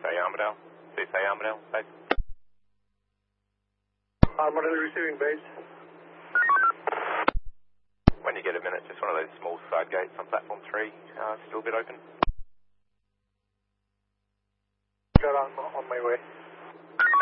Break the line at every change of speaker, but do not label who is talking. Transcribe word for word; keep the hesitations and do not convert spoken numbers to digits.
A Armadale. six A Armadale, base.
Armadale receiving base.
When you get a minute, just one of those small side gates on platform three, uh, still a bit open.
Sure, I'm on my way.